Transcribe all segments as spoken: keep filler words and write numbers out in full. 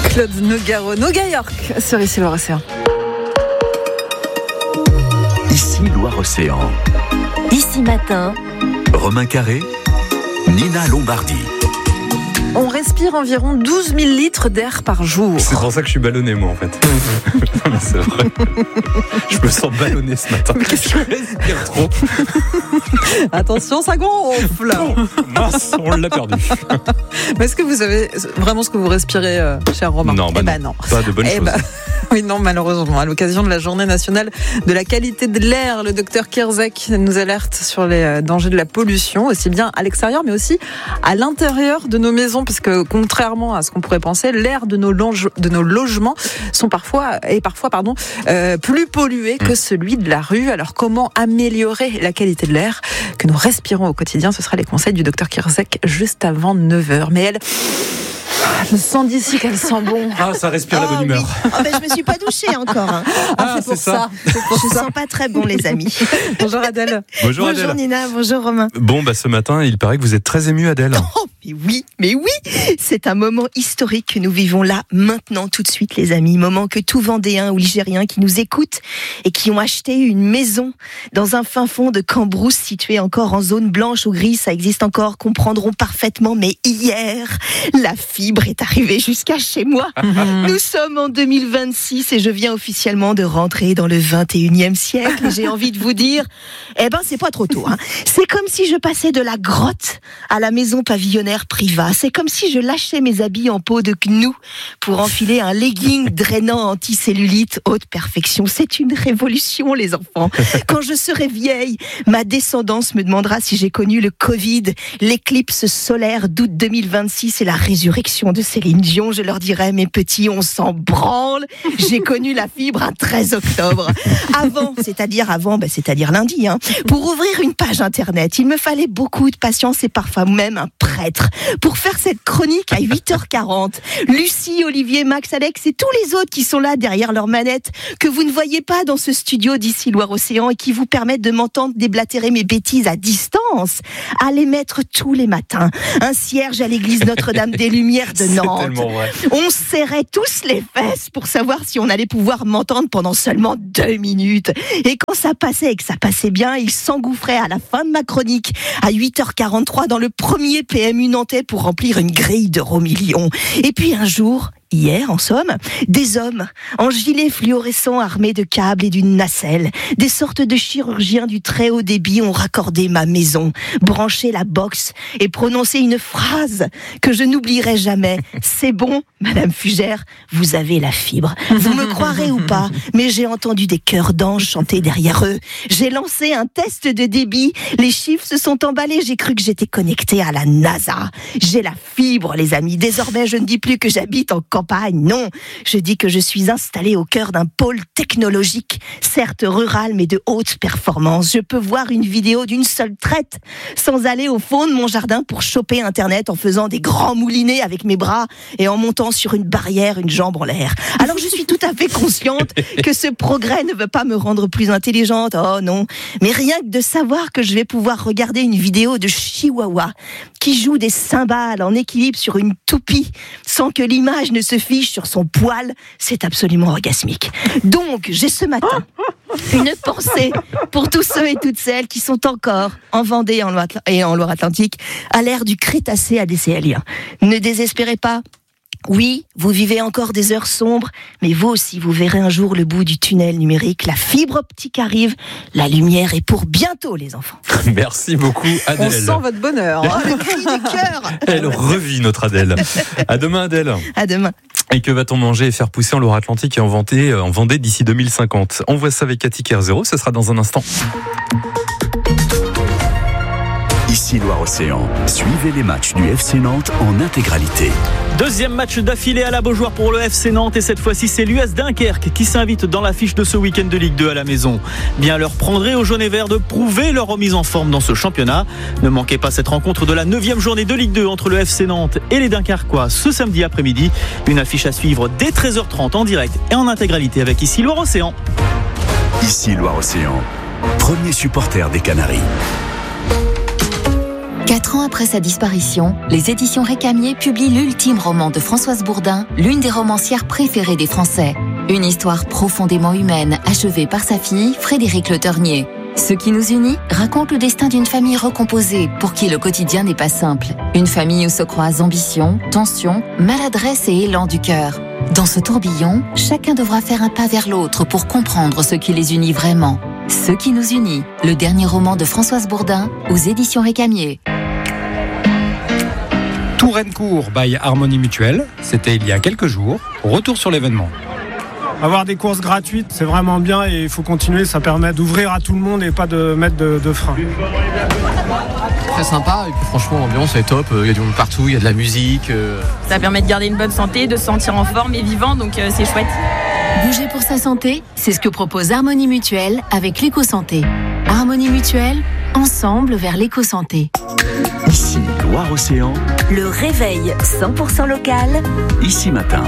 Claude Nogaro, Noga York sur Ici Loire-Océan. Ici Loire-Océan. Ici Matin. Romain Carré, Nina Lombardi. On respire environ douze mille litres d'air par jour. C'est pour ça que je suis ballonné, moi, en fait. Non, mais c'est vrai. Je me sens ballonné ce matin. Mais qu'est-ce Je respire trop. Attention, ça gonfle. Oh, mince, on l'a perdu. Mais est-ce que vous savez vraiment ce que vous respirez, euh, cher Romain? Non, bah eh ben non. non. Pas de bonnes eh choses. Ben, oui, non, malheureusement. À l'occasion de la journée nationale de la qualité de l'air, le docteur Kierzek nous alerte sur les dangers de la pollution, aussi bien à l'extérieur, mais aussi à l'intérieur de nos maisons, puisque contrairement à ce qu'on pourrait penser, l'air de nos, longe- de nos logements sont parfois, et parfois, pardon, euh, plus pollué que celui de la rue. Alors, comment améliorer la qualité de l'air que nous respirons au quotidien? Ce sera les conseils du docteur Kierzek juste avant neuf heures. Mais elle... Je sens d'ici qu'elle sent bon. Ah, ça respire la bonne Ah, humeur. oui. Oh, ben, je me suis pas douchée encore. Hein. Ah, Ah, c'est pour c'est ça. ça. C'est pour Je ça. sens pas très bon, les amis. Bonjour Adèle. Bonjour, Bonjour Adèle. Nina, bonjour Romain. Bon, bah ce matin, il paraît que vous êtes très ému, Adèle. Oh, mais oui, mais oui, c'est un moment historique que nous vivons là, maintenant, tout de suite, les amis. Moment que tout Vendéen ou Ligérien qui nous écoutent et qui ont acheté une maison dans un fin fond de Cambrousse, situé encore en zone blanche ou grise, ça existe encore, comprendront parfaitement. Mais hier, la fibre est arrivée jusqu'à chez moi. Nous sommes en deux mille vingt-six et je viens officiellement de rentrer dans le vingt et unième siècle. Et j'ai envie de vous dire, eh ben, c'est pas trop tôt. Hein. C'est comme si je passais de la grotte à la maison pavillonnaire Priva. C'est comme si je lâchais mes habits en peau de gnou pour enfiler un legging drainant anticellulite haute perfection. C'est une révolution, les enfants. Quand je serai vieille, ma descendance me demandera si j'ai connu le Covid, l'éclipse solaire d'août deux mille vingt-six et la résurrection de Céline Dion. Je leur dirai, mes petits, on s'en branle. J'ai connu la fibre un treize octobre. Avant, c'est-à-dire avant, ben, c'est-à-dire lundi, hein, pour ouvrir une page internet, il me fallait beaucoup de patience et parfois même un prêtre pour faire cette chronique à huit heures quarante. Lucie, Olivier, Max, Alex et tous les autres qui sont là derrière leur manette, que vous ne voyez pas dans ce studio d'ici Loire-Océan et qui vous permettent de m'entendre déblatérer mes bêtises à distance, à les mettre tous les matins. Un cierge à l'église Notre-Dame des Lumières de Nantes. C'est tellement vrai. On se serrait tous les fesses pour savoir si on allait pouvoir m'entendre pendant seulement deux minutes. Et quand ça passait et que ça passait bien, il s'engouffrait à la fin de ma chronique à huit heures quarante-trois dans le premier P M U nantais pour remplir une grille d'euros millions. Et puis un jour... Hier, en somme, des hommes en gilet fluorescent armés de câbles et d'une nacelle, des sortes de chirurgiens du très haut débit ont raccordé ma maison, branché la box et prononcé une phrase que je n'oublierai jamais. C'est bon, Madame Fugère, vous avez la fibre. Vous me croirez ou pas, mais j'ai entendu des chœurs d'anges chanter derrière eux. J'ai lancé un test de débit, les chiffres se sont emballés, j'ai cru que j'étais connecté à la NASA. J'ai la fibre, les amis. Désormais, je ne dis plus que j'habite en campagne, non. Je dis que je suis installé au cœur d'un pôle technologique, certes rural, mais de haute performance. Je peux voir une vidéo d'une seule traite, sans aller au fond de mon jardin pour choper Internet en faisant des grands moulinets avec mes bras et en montant sur une barrière, une jambe en l'air. Alors je suis tout à fait consciente que ce progrès ne veut pas me rendre plus intelligente, oh non. Mais rien que de savoir que je vais pouvoir regarder une vidéo de Chihuahua qui joue des cymbales en équilibre sur une toupie sans que l'image ne se fiche sur son poil, c'est absolument orgasmique. Donc, j'ai ce matin une pensée pour tous ceux et toutes celles qui sont encore en Vendée et en Loire-Atlantique à l'ère du Crétacé adécéalien. Ne désespérez pas. Oui, vous vivez encore des heures sombres, mais vous aussi, vous verrez un jour le bout du tunnel numérique. La fibre optique arrive, la lumière est pour bientôt, les enfants. Merci beaucoup, Adèle. On sent votre bonheur. Oh, le cri du cœur. Elle revit, notre Adèle. À demain, Adèle. À demain. Et que va-t-on manger et faire pousser en Loire-Atlantique et en Vendée, en Vendée d'ici deux mille cinquante? On voit ça avec Cathy Kerzero, ce sera dans un instant. Ici Loire-Océan. Suivez les matchs du F C Nantes en intégralité. Deuxième match d'affilée à la Beaujoire pour le F C Nantes et cette fois-ci c'est l'U S Dunkerque qui s'invite dans l'affiche de ce week-end de Ligue deux à la maison. Bien leur prendrait aux jaunes et verts de prouver leur remise en forme dans ce championnat. Ne manquez pas cette rencontre de la neuvième journée de Ligue deux entre le F C Nantes et les Dunkerquois ce samedi après-midi. Une affiche à suivre dès treize heures trente en direct et en intégralité avec Ici Loire-Océan. Ici Loire-Océan, premier supporter des Canaries. Quatre ans après sa disparition, les éditions Récamier publient l'ultime roman de Françoise Bourdin, l'une des romancières préférées des Français. Une histoire profondément humaine, achevée par sa fille, Frédérique Le Ternier. Ce qui nous unit raconte le destin d'une famille recomposée pour qui le quotidien n'est pas simple. Une famille où se croisent ambition, tension, maladresse et élan du cœur. Dans ce tourbillon, chacun devra faire un pas vers l'autre pour comprendre ce qui les unit vraiment. Ce qui nous unit, le dernier roman de Françoise Bourdin aux éditions Récamier. Tourencourt by Harmonie Mutuelle, c'était il y a quelques jours. Retour sur l'événement. Avoir des courses gratuites, c'est vraiment bien et il faut continuer, ça permet d'ouvrir à tout le monde et pas de mettre de, de frein. Très sympa et puis franchement l'ambiance est top, il y a du monde partout, il y a de la musique. Ça permet de garder une bonne santé, de se sentir en forme et vivant, donc euh, c'est chouette. Bouger pour sa santé, c'est ce que propose Harmonie Mutuelle avec l'éco-santé. Harmonie Mutuelle, ensemble vers l'éco-santé. Ici, Loire-Océan. Le réveil cent pour cent local. Ici Matin.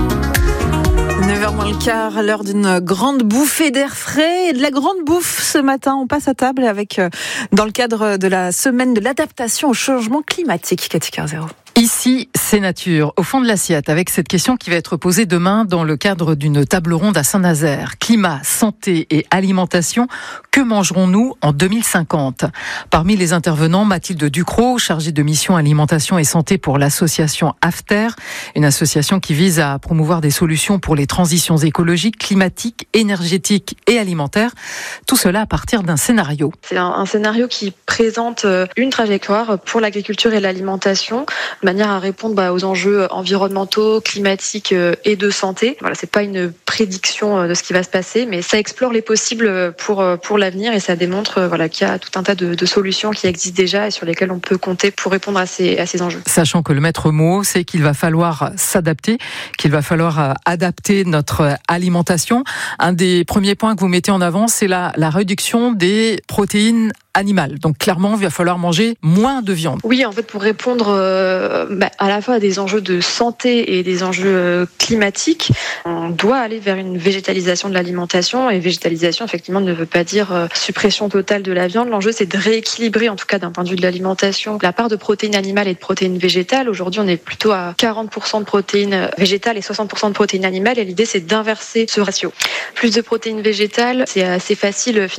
neuf heures moins le quart, à l'heure d'une grande bouffée d'air frais et de la grande bouffe ce matin. On passe à table avec, dans le cadre de la semaine de l'adaptation au changement climatique. Cathy Carzero. Ici, c'est nature, au fond de l'assiette, avec cette question qui va être posée demain dans le cadre d'une table ronde à Saint-Nazaire. Climat, santé et alimentation, que mangerons-nous en deux mille cinquante ? Parmi les intervenants, Mathilde Ducrot, chargée de mission alimentation et santé pour l'association AFTER, une association qui vise à promouvoir des solutions pour les transitions écologiques, climatiques, énergétiques et alimentaires. Tout cela à partir d'un scénario. C'est un, un scénario qui présente une trajectoire pour l'agriculture et l'alimentation, de manière à répondre bah, aux enjeux environnementaux, climatiques et de santé. Voilà, c'est pas une prédiction de ce qui va se passer, mais ça explore les possibles pour pour l'avenir et ça démontre voilà qu'il y a tout un tas de, de solutions qui existent déjà et sur lesquelles on peut compter pour répondre à ces à ces enjeux. Sachant que le maître mot, c'est qu'il va falloir s'adapter, qu'il va falloir adapter notre alimentation. Un des premiers points que vous mettez en avant, c'est la la réduction des protéines animales. Donc clairement, il va falloir manger moins de viande. Oui, en fait, pour répondre euh, bah, à la fois à des enjeux de santé et des enjeux euh, climatiques, on doit aller vers une végétalisation de l'alimentation. Et végétalisation, effectivement, ne veut pas dire euh, suppression totale de la viande. L'enjeu, c'est de rééquilibrer, en tout cas d'un point de vue de l'alimentation, la part de protéines animales et de protéines végétales. Aujourd'hui, on est plutôt à quarante pour cent de protéines végétales et soixante pour cent de protéines animales. Et l'idée, c'est d'inverser ce ratio. Plus de protéines végétales, c'est assez facile